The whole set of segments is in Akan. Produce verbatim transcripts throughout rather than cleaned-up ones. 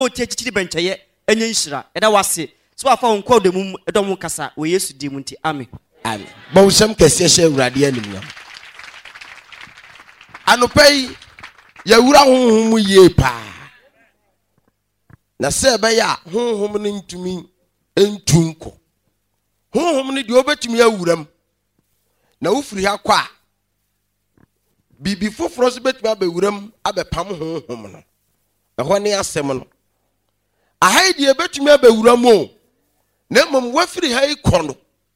Otiachiri benchaye enye nshira eda wase so afa wonko de mum edom kasa wo Yesu di munti amen amen ba usam kese hye urade animya anopai ya wura honhom ye pa na se be ya honhom ne ntumi entunko honhom ne de obetumi ya wuram na ufiri ha kwa bibi foforo so betumi abewuram abepam honhom no eho ne asem no ahaidi ebetumi abewuram o na mom wafiri ha ikono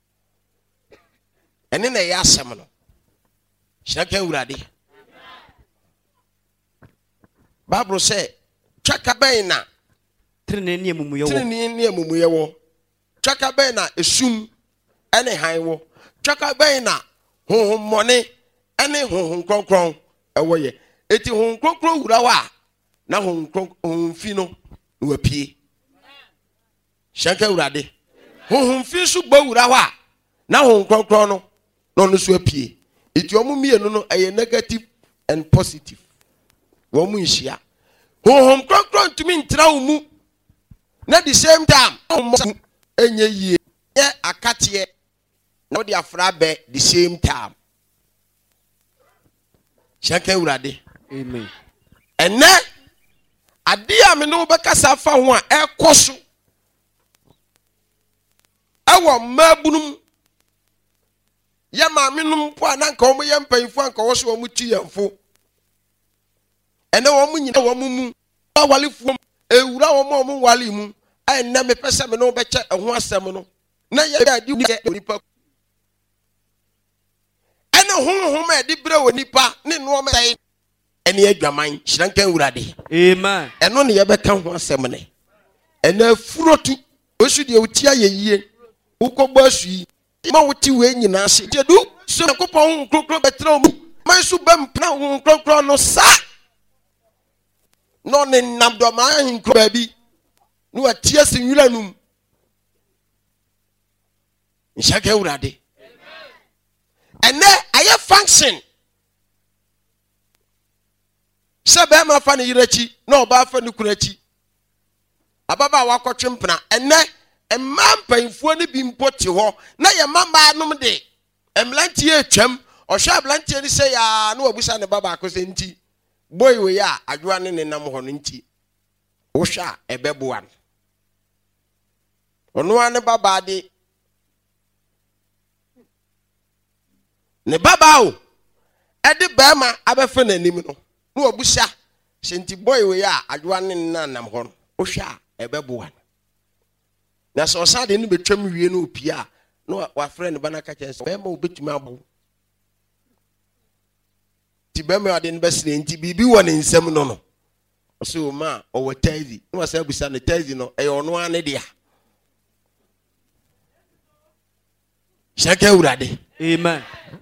ene na ya asem no shaka urade Bible say twaka ben na trene ne mumu yewo trene ne mumu yewo twaka ben na esum ene han wo twaka ben na honhom mone ene honhom kronkron ewo ye eti honhom kronkron wura wa na honhom honhom fi no wa pie shaka urade honhom fi so gba wura wa na honhom kronkron no no no so pie eti omu mienu no eye negative and positive wo mu nhia honhom kronkron tumi ntra wo mu na the same time enye yie ye akatie na odi afra be the same time shaka urade amen ene ade a me no be kasa fa ho a ekoso awo mabunum ya ma menum po ananka omo ye mpanfo anka wo so omo ti yamfo ene wo mu nyina wo mu mu awalefu ewura wo mo mo wale mu ai na me pese me no be che ho asem no na ye adi nipa ene honhom e di bre wonipa ne no me sai ene adwaman hyirankan urade amen eno ne ye be kan ho asem ne ene afurotu osu de otia ye yie ukogbo asu yi ma woti we nyina se dedu so kopon krokro betra mu man su bam pna ho krokro no sa no ne namdo ma hin kro baby no atia se nwura num nshaka urade amen ene aye function se be ma fa ne yirachi na oba fa ne kurachi ababa wakotwempna ene emma mpanfo ne bi mpoti ho na ye mama anum de emlantie atwam ohwe ablantie ni se ya na wabusa ne baba akose nti boy we ya adwa ne nenam ho no nti wo hwa ebeboa ono ane baba de ne baba o ede bema abefa nanim no na wabusa se nti boy we ya adwa ne nenam ho no wo hwa ebeboa na so sade no betwam wie no opia no wa friend bana ka chen be ma obetumi abo ti be ma ade no besle nti bibi won nsem no no so ma o watazi no wasa busa ne tazi no e ono ane dia shaka urade amen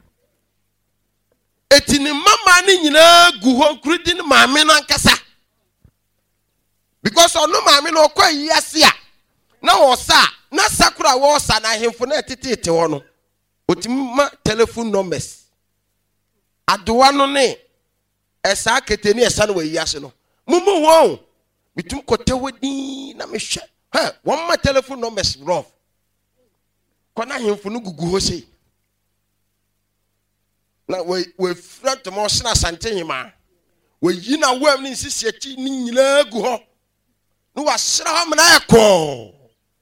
eti ni mama ni nyina gu ho krudi ni maame no ankasa because ono maame no kwa yiase a na wosa na sakura wosa na hemfo na tetete ho no otima telephone numbers adowa no ne esa keteni esa no wayiase no mumu ho bitum kotawadi na mehwe ha won ma telephone numbers rough kona hemfo no gugu ho sei na we we front mo sna santehima we yina wam ni sisi achi ni nyina gu ho no wasra ho mna ekọ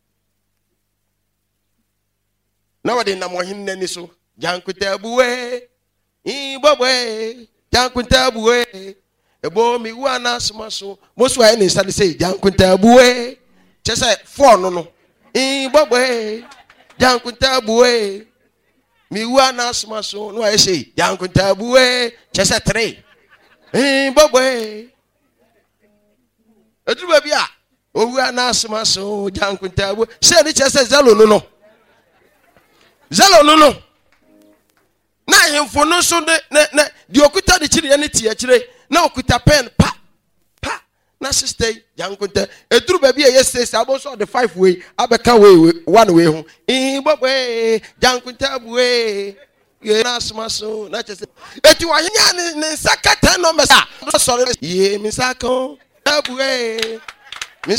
na wade na mo hinne ni so jankuta buwe ibobwe jankuta buwe ebo mi wana smaso moso ayi ni sade say jankuta buwe chese phone no ibobwe jankuta buwe mi wana smaso no ayi say jankuta buwe chese three ibobwe eduba bia owu na smaso jankuta buwe say ni chese zelo no no zalo no no na hemfo no so ne ne di okuta de chiri ne tie chire na okuta pen pa pa na sister jankunta eduru ba bia yes abo so the five way abeka way one way ho ibobwe jankunta buwe ye na smaso na chese eti wa henya ne sakata no mesa so ye misako abuwe